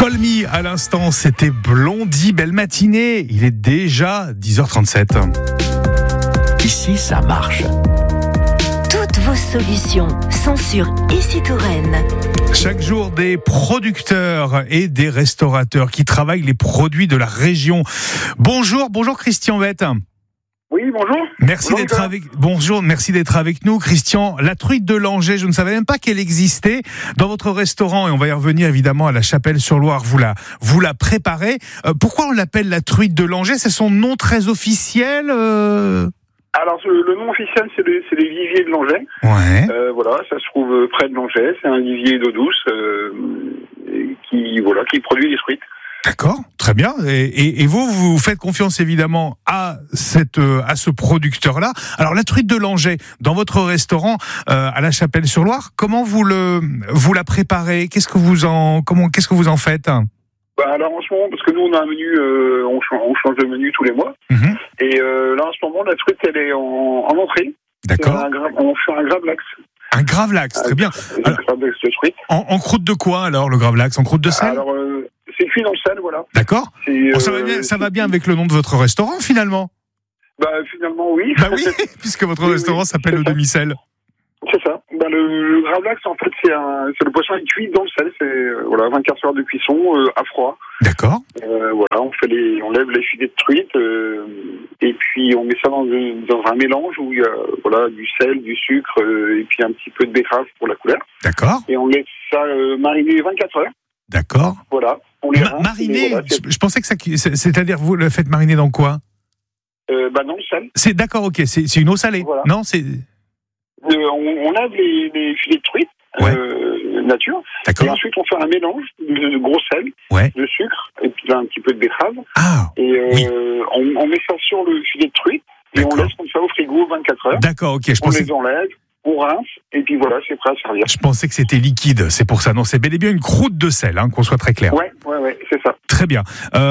Call Me à l'instant, c'était Blondie. Belle matinée, il est déjà 10h37. Ici, ça marche. Toutes vos solutions sont sur Ici Touraine. Chaque jour, des producteurs et des restaurateurs qui travaillent les produits de la région. Bonjour Christian Vette. Oui, bonjour. Merci d'être avec nous, Christian. La truite de Langeais, je ne savais même pas qu'elle existait dans votre restaurant, et on va y revenir évidemment à la Chapelle-sur-Loire. Vous la préparez. Pourquoi on l'appelle la truite de Langeais ? C'est son nom très officiel Alors, le nom officiel, c'est les viviers de Langeais. Ouais. Voilà, ça se trouve près de Langeais. C'est un vivier d'eau douce qui produit des truites. D'accord, très bien. Et vous faites confiance évidemment à ce producteur-là. Alors la truite de Langeais, dans votre restaurant à la Chapelle-sur-Loire, comment vous la préparez ? Qu'est-ce que vous en faites ? Alors en ce moment, parce que nous on a un menu, on change de menu tous les mois. Mm-hmm. Et là en ce moment, la truite elle est en entrée. D'accord. On fait un gravlax. Un gravlax, très bien. Un gravlax de truite. En croûte de quoi alors le gravlax ? En croûte de sel ? Alors c'est cuit dans le sel, voilà. D'accord. Ça va bien avec le nom de votre restaurant finalement. Finalement oui. Oui, puisque votre restaurant s'appelle le demi-sel. C'est ça. Le gravlax, en fait, c'est le poisson cuit dans le sel. C'est 24 heures de cuisson à froid. D'accord. On lève les filets de truite et puis on met ça dans un mélange où il y a du sel, du sucre et puis un petit peu de betterave pour la couleur. D'accord. Et on laisse ça mariner 24 heures. D'accord. Voilà. On les mariner. Je pensais que c'est-à-dire vous le faites mariner dans quoi ? Dans le sel. D'accord, ok. C'est une eau salée. Voilà. Non, c'est. On lave les filets de truite, nature. D'accord. Et ensuite, on fait un mélange de gros sel, de sucre, et puis là, un petit peu de betterave. Ah, on met ça sur le filet de truite, et on laisse comme ça au frigo 24 heures. D'accord, ok. On les enlève, on rince, et puis voilà, c'est prêt à servir. Je pensais que c'était liquide, c'est pour ça. Non, c'est bel et bien une croûte de sel, qu'on soit très clair. Ouais, c'est ça. Très bien.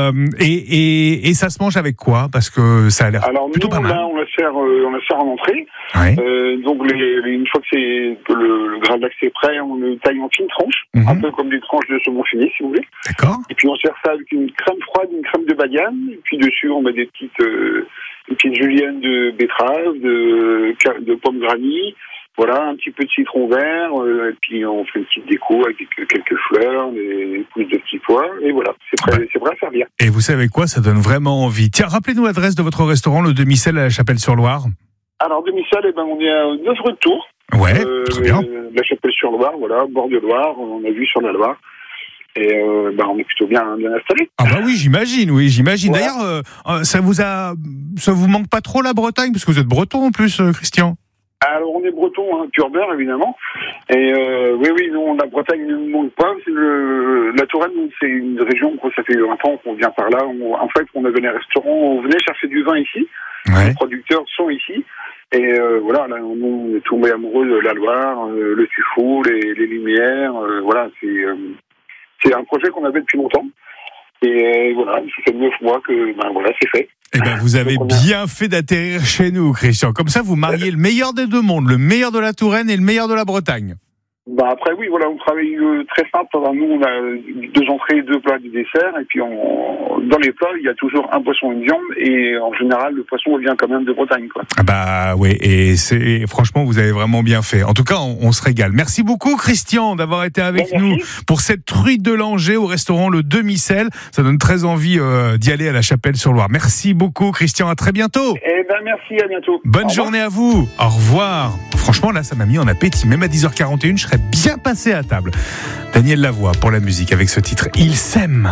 Et ça se mange avec quoi ? Parce que ça a l'air plutôt pas mal. Alors nous, on la sert en entrée. Ouais. Donc une fois que le gravlax est prêt, on le taille en fines tranches, un peu comme des tranches de saumon fumé, si vous voulez. D'accord. Et puis on sert ça avec une crème froide, une crème de badiane, et puis dessus on met des petites juliennes de betterave, de pommes granny. Voilà, un petit peu de citron vert, et puis on fait une petite déco avec quelques fleurs, des pousses de petits pois, et voilà, c'est prêt à servir. Et vous savez quoi, ça donne vraiment envie. Tiens, rappelez-nous l'adresse de votre restaurant, le demi-sel à la Chapelle-sur-Loire. Alors, demi-sel, on est à 9 rue de Tours. Ouais, très bien. La Chapelle-sur-Loire, voilà, bord de Loire, on a vu sur la Loire. Et on est plutôt bien installé. Ah oui, j'imagine. Voilà. D'ailleurs, ça vous manque pas trop la Bretagne, parce que vous êtes breton en plus, Christian. Alors, on est breton, pur beurre, évidemment. Et oui, non, la Bretagne ne nous manque pas. La Touraine, c'est une région, ça fait 20 ans qu'on vient par là. En fait, on avait les restaurants, on venait chercher du vin ici. Ouais. Les producteurs sont ici. Et là, on est tombé amoureux de la Loire, le tuffeau, les lumières. C'est un projet qu'on avait depuis longtemps. Et ça fait 9 mois que c'est fait. Eh bien, vous avez bien fait d'atterrir chez nous, Christian. Comme ça, vous mariez le meilleur des deux mondes, le meilleur de la Touraine et le meilleur de la Bretagne. Après, oui, on travaille très simple. Nous, on a 2 entrées, 2 plats, 2 desserts. Et puis, dans les plats, il y a toujours un poisson et une viande. Et en général, le poisson vient quand même de Bretagne, quoi. Oui, et franchement, vous avez vraiment bien fait. En tout cas, on se régale. Merci beaucoup, Christian, d'avoir été avec nous pour cette truite de Langeais au restaurant Le Demi-Sel. Ça donne très envie d'y aller à la Chapelle-sur-Loire. Merci beaucoup, Christian. À très bientôt. Merci, à bientôt. Bonne journée à vous. Au revoir. Franchement, là, ça m'a mis en appétit. Même à 10h41, je serais bien passé à table. Daniel Lavoie pour la musique avec ce titre « Il s'aime ».